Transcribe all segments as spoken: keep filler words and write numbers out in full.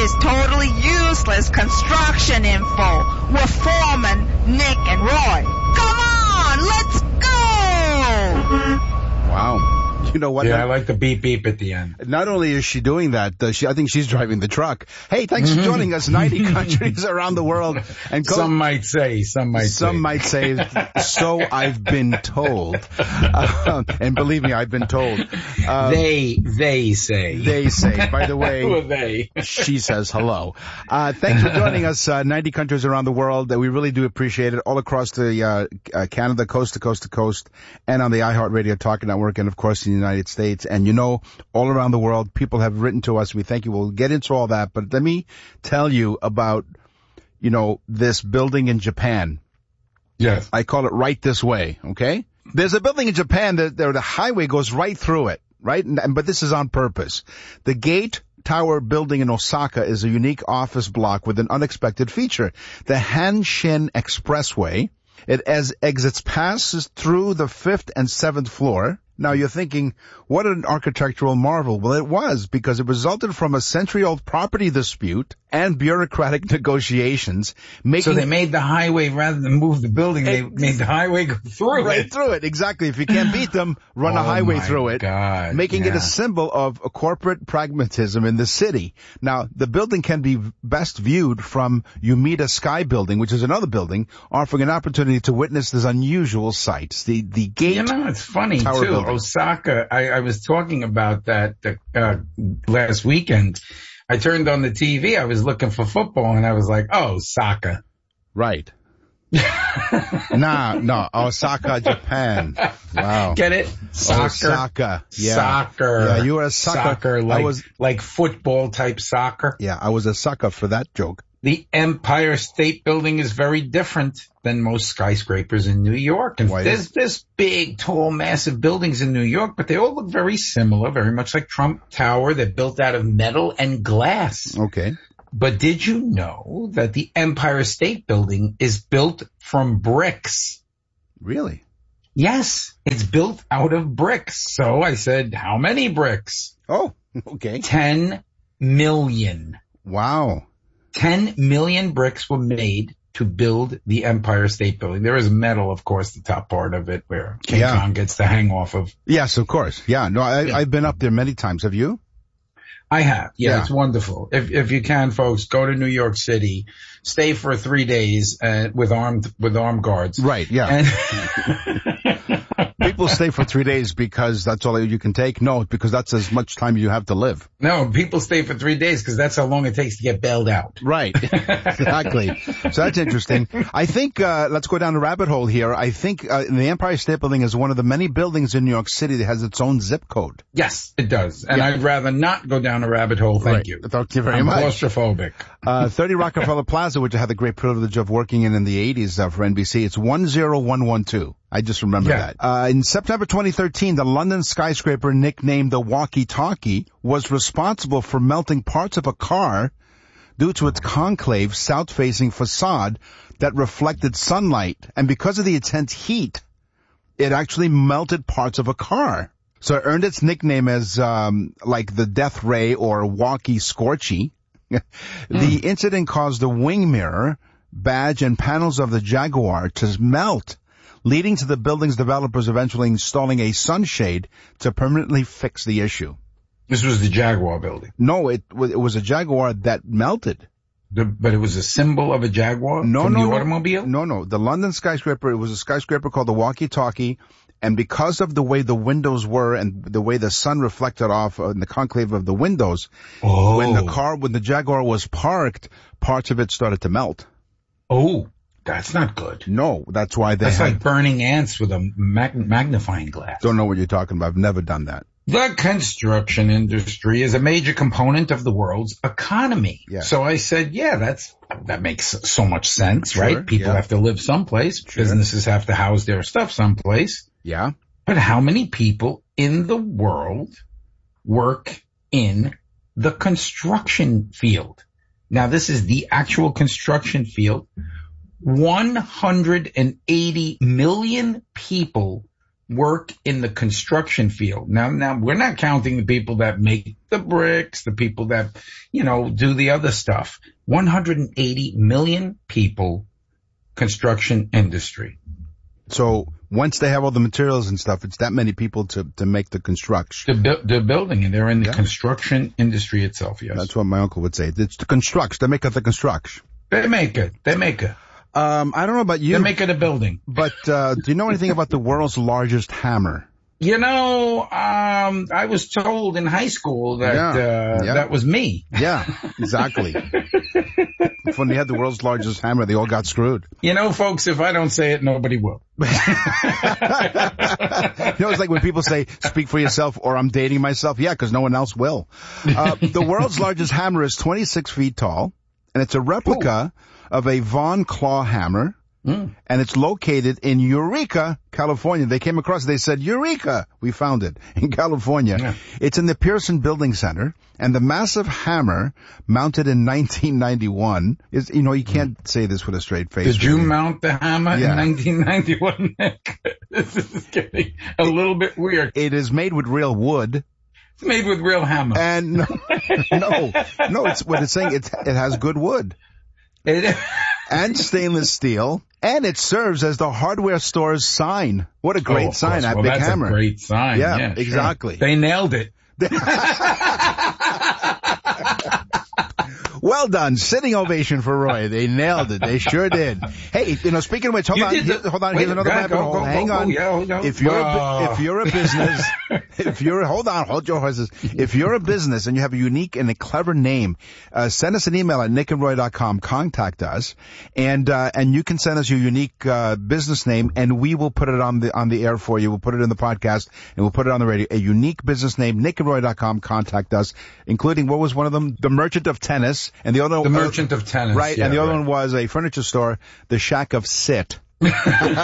is totally useless construction info with Foreman, Nick, and Roy. Come on, let's go! Wow. You know what? Yeah, I like the beep beep at the end. Not only is she doing that, uh, she, I think she's driving the truck. Hey, thanks for joining us. ninety countries around the world. And co- some might say, some might some say. might say, so I've been told. Uh, and believe me, I've been told. Um, they, they say. They say. By the way, who are they? She says hello. Uh, thanks for joining us. Uh, ninety countries around the world. Uh, we really do appreciate it. All across the uh, uh, Canada, coast to coast to coast, and on the iHeartRadio Talk Network, and of course in the United States. And you know, all around the world, people have written to us. We thank you. We'll get into all that. But let me tell you about, you know, this building in Japan. Yes. I call it Right This Way, okay? There's a building in Japan that there the highway goes right through it, right? And, but this is on purpose. The Gate Tower building in Osaka is a unique office block with an unexpected feature. The Hanshin Expressway, it as exits passes through the fifth and seventh floor. Now you're thinking, what an architectural marvel. Well, it was, because it resulted from a century-old property dispute and bureaucratic negotiations. Making so they made the highway, rather than move the building, they ex- made the highway go through right it. Right through it, exactly. If you can't beat them, run oh a highway through it. God. Making yeah. it a symbol of a corporate pragmatism in the city. Now, the building can be best viewed from Umeda Sky Building, which is another building, offering an opportunity to witness this unusual sight. The, the Gate You know, it's funny, too. Building. Osaka, I, I was talking about that uh, last weekend. I turned on the T V. I was looking for football, and I was like, oh, Osaka. Right. nah, no, Osaka, Japan. Wow. Get it? Soccer. Osaka. Yeah. Soccer. Yeah, you were a sucker. Soccer, like, I was, like football type soccer. Yeah, I was a sucker for that joke. The Empire State Building is very different than most skyscrapers in New York. And Why there's, there's big, tall, massive buildings in New York, but they all look very similar, very much like Trump Tower. They're built out of metal and glass. Okay. But did you know that the Empire State Building is built from bricks? Really? Yes, it's built out of bricks. So I said, how many bricks? Oh, okay. Ten million. Wow. Ten million bricks were made to build the Empire State Building. There is metal, of course, the top part of it where King yeah. Kong gets to hang off of. Yes, of course. Yeah. No, I, yeah. I've been up there many times. Have you? I have. Yeah, yeah, it's wonderful. If if you can, folks, go to New York City, stay for three days uh, with armed with armed guards. Right. Yeah. And people stay for three days because that's all you can take. No, because that's as much time you have to live. No, people stay for three days because that's how long it takes to get bailed out. Right. Exactly. So that's interesting. I think uh let's go down the rabbit hole here. I think uh, the Empire State Building is one of the many buildings in New York City that has its own zip code. Yes, it does. And yeah. I'd rather not go down a rabbit hole. Thank right. you. Thank you very I'm much. claustrophobic. Uh, thirty Rockefeller Plaza, which I had the great privilege of working in in the eighties uh, for N B C. It's one zero one one two. I just remember yeah. that. Uh, in September twenty thirteen, the London skyscraper nicknamed the Walkie Talkie was responsible for melting parts of a car due to its concave south-facing facade that reflected sunlight. And because of the intense heat, it actually melted parts of a car. So it earned its nickname as, um, like the Death Ray or Walkie Scorchy. The mm. incident caused the wing mirror, badge, and panels of the Jaguar to melt, leading to the building's developers eventually installing a sunshade to permanently fix the issue. This was the Jaguar building? No, it, it was a Jaguar that melted. The, but it was a symbol of a Jaguar no, from no, the no, automobile? No, no. The London skyscraper, it was a skyscraper called the Walkie Talkie. And because of the way the windows were and the way the sun reflected off in the conclave of the windows, oh. when the car, when the Jaguar was parked, parts of it started to melt. Oh, that's not good. No, that's why they That's had, like burning ants with a mag- magnifying glass. Don't know what you're talking about. I've never done that. The construction industry is a major component of the world's economy. Yeah. So I said, yeah, that's, that makes so much sense, sure, right? People yeah. have to live someplace. Sure. Businesses have to house their stuff someplace. Yeah. But how many people in the world work in the construction field? Now, this is the actual construction field. one hundred eighty million people work in the construction field. Now, now we're not counting the people that make the bricks, the people that, you know, do the other stuff. one hundred eighty million people, construction industry. So once they have all the materials and stuff, it's that many people to, to make the construction. The, bu- the building, and they're in the Yeah. construction industry itself, yes. That's what my uncle would say. It's the construction. They make it the construction. They make it. They make it. Um, I don't know about you. They make it a building. But, uh, do you know anything about the world's largest hammer? You know, um, I was told in high school that, Yeah. uh, Yeah. that was me. Yeah, exactly. When they had the world's largest hammer, they all got screwed. You know, folks, if I don't say it, nobody will. You know, it's like when people say, speak for yourself, or I'm dating myself. Yeah, because no one else will. Uh, the world's largest hammer is twenty-six feet tall, and it's a replica Ooh. of a Von Claw hammer. Mm. And it's located in Eureka, California. They came across it. They said, Eureka! We found it in California. Yeah. It's in the Pearson Building Center. And the massive hammer, mounted in nineteen ninety-one, is, you know, you can't mm. say this with a straight face. Did really. you mount the hammer yeah. in nineteen ninety-one, Nick? This is getting a little bit weird. It is made with real wood. It's made with real hammer. And no, no, no, it's what it's saying. It's, it has good wood. It and stainless steel. And it serves as the hardware store's sign. What a great oh, sign, that well, big that's hammer. That's a great sign. Yeah, yeah exactly. Sure. They nailed it. Well done. Sitting ovation for Roy. They nailed it. They sure did. Hey, you know, speaking of which, hold you on. The, hold on. Wait, Here's another rabbit hole. Hang go, on. Go, yeah, go. If you're, uh. a, if you're a business, if you're, hold on, hold your horses. If you're a business and you have a unique and a clever name, uh, send us an email at nick and roy dot com. Contact us. And, uh, and you can send us your unique, uh, business name, and we will put it on the, on the air for you. We'll put it in the podcast, and we'll put it on the radio. A unique business name, nick and roy dot com. Contact us, including, what was one of them? The Merchant of Tennis. And the other The Merchant of Tennis. Right, yeah, and the other right. one was a furniture store, the Shack of Sit. nick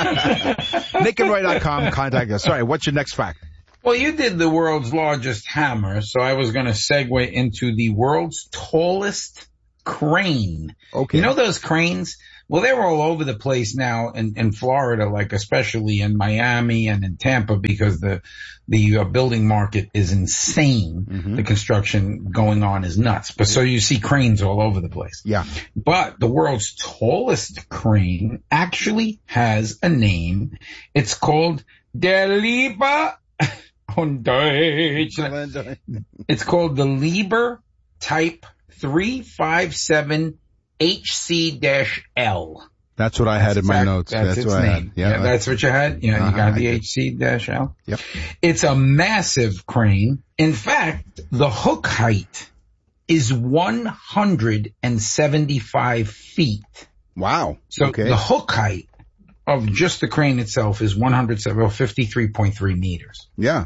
and roy dot com, contact us. Sorry, what's your next fact? Well, you did the world's largest hammer, so I was going to segue into the world's tallest crane. Okay. You know those cranes? Well, they're all over the place now in, in Florida, like especially in Miami and in Tampa, because the the uh, building market is insane. Mm-hmm. The construction going on is nuts. But so you see cranes all over the place. Yeah. But the world's tallest crane actually has a name. It's called Der Lieber on Deutsch. It's called the Lieber Type three five seven H C L. That's what I had that's in my exact, notes. That's, that's its what name. I had. Yeah, yeah that's what you had? Yeah, uh-huh, you got the H C L. Yep. It's a massive crane. In fact, the hook height is one hundred seventy-five feet. Wow. So okay. the hook height of just the crane itself is one hundred fifty-three point three meters. Yeah.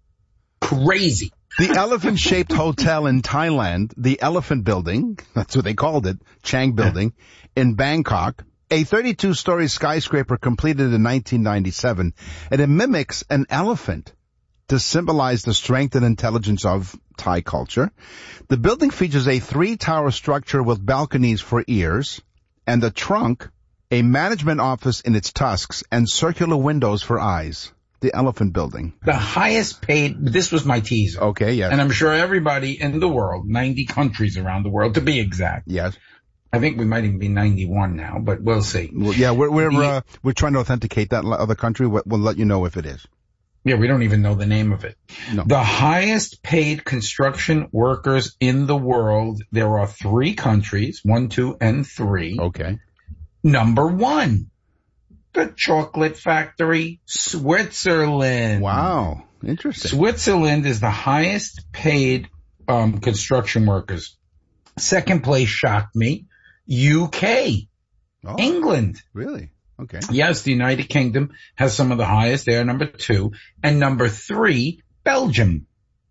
Crazy. The elephant-shaped hotel in Thailand, the Elephant Building, that's what they called it, Chang Building, in Bangkok, a thirty-two story skyscraper completed in nineteen ninety-seven, and it mimics an elephant to symbolize the strength and intelligence of Thai culture. The building features a three-tower structure with balconies for ears, and the trunk, a management office in its tusks, and circular windows for eyes. The Elephant Building. The highest paid, this was my teaser. Okay, yes. And I'm sure everybody in the world, ninety countries around the world to be exact. Yes. I think we might even be ninety-one now, but we'll see. Well, yeah, we're we're the, uh, we're trying to authenticate that other country. We'll, we'll let you know if it is. Yeah, we don't even know the name of it. No. The highest paid construction workers in the world, there are three countries, one, two, and three. Okay. Number one. The chocolate factory, Switzerland. Wow. Interesting. Switzerland is the highest paid um, construction workers. Second place shocked me. U K. Oh, England. Really? Okay. Yes, the United Kingdom has some of the highest. They are number two. And number three, Belgium.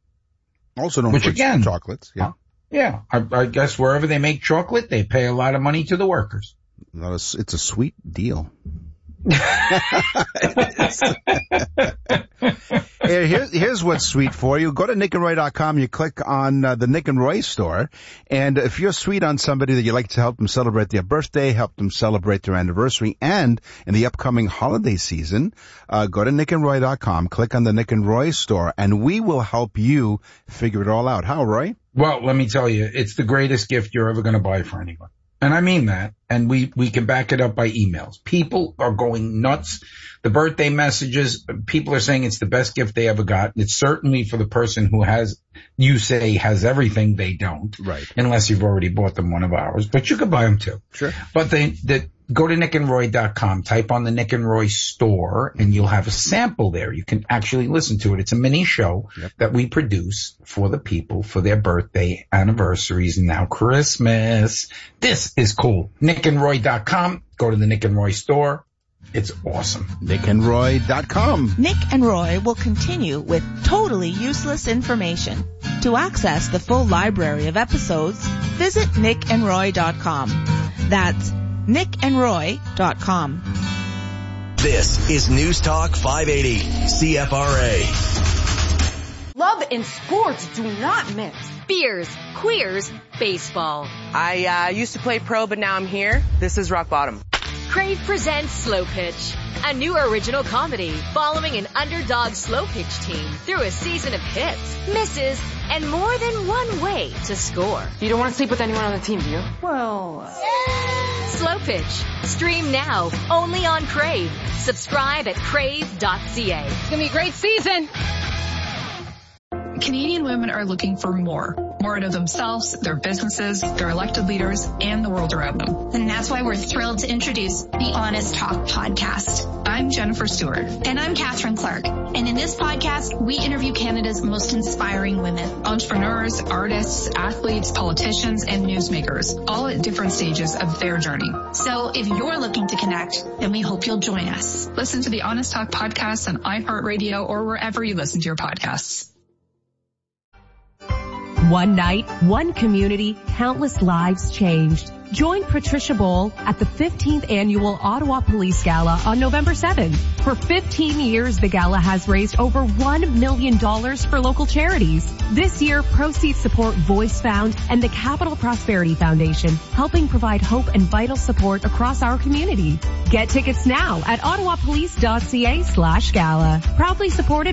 Also known Which for again, chocolates. Yeah. Uh, yeah. I, I guess wherever they make chocolate, they pay a lot of money to the workers. It's a sweet deal. Here, here, here's what's sweet for you. Go to nick and roy dot com. You click on uh, the Nick and Roy store. And if you're sweet on somebody that you like to help them celebrate their birthday, help them celebrate their anniversary, and in the upcoming holiday season, uh, go to nick and roy dot com, click on the Nick and Roy store, and we will help you figure it all out. How, Roy? Well, let me tell you, it's the greatest gift you're ever going to buy for anyone. And I mean that. And we, we can back it up by emails. People are going nuts. The birthday messages, people are saying it's the best gift they ever got. It's certainly for the person who has, you say has everything, they don't. Right. Unless you've already bought them one of ours. But you could buy them too. Sure. But they, the, go to nick and roy dot com, type on the Nick and Roy store, and you'll have a sample there. You can actually listen to it. It's a mini show yep. that we produce for the people for their birthday, anniversaries, and now Christmas. This is cool. nick and roy dot com. Go to the Nick and Roy store. It's awesome. nick and roy dot com. Nick and Roy will continue with totally useless information. To access the full library of episodes, visit nick and roy dot com. That's nick and roy dot com. This is News Talk five eighty, C F R A. Love and sports do not mix. Beers, queers, baseball. I uh, used to play pro, but now I'm here. This is rock bottom. Crave presents Slow Pitch, a new original comedy following an underdog slow pitch team through a season of hits, misses, and more than one way to score. You don't want to sleep with anyone on the team, do you? Well... Uh... Slow Pitch. Stream now, only on Crave. Subscribe at crave dot c a. It's going to be a great season. Canadian women are looking for more. More out of themselves, their businesses, their elected leaders, and the world around them. And that's why we're thrilled to introduce the Honest Talk podcast. I'm Jennifer Stewart. And I'm Catherine Clark. And in this podcast, we interview Canada's most inspiring women. Entrepreneurs, artists, athletes, politicians, and newsmakers, all at different stages of their journey. So if you're looking to connect, then we hope you'll join us. Listen to the Honest Talk podcast on iHeartRadio or wherever you listen to your podcasts. One night, one community, countless lives changed. Join Patricia Bowl at the fifteenth Annual Ottawa Police Gala on November seventh. For fifteen years, the gala has raised over one million dollars for local charities. This year, proceeds support Voice Found and the Capital Prosperity Foundation, helping provide hope and vital support across our community. Get tickets now at ottawa police dot c a slash gala. Proudly supported